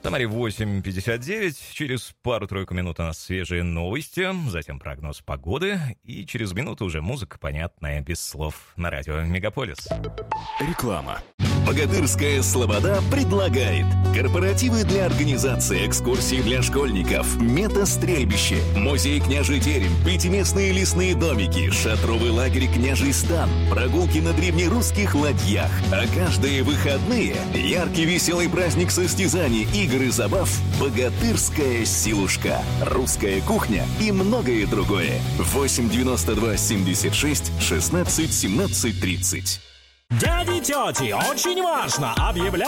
Самаре 8:59. Через пару-тройку минут у нас свежие новости, затем прогноз погоды, и через минуту уже музыка, понятная, без слов, на радио «Мегаполис». Реклама. Богатырская Слобода предлагает корпоративы для организации экскурсий для школьников, метастрельбище, музей «Княжий терем», пятиместные лесные домики, шатровый лагерь «Княжий стан», прогулки на древнерусских ладьях, а каждые выходные яркий веселый праздник состязаний, игр и забав, богатырская силушка, русская кухня и многое другое. 892 76 16 17 30. Дяди, тети, очень важно! Объявляю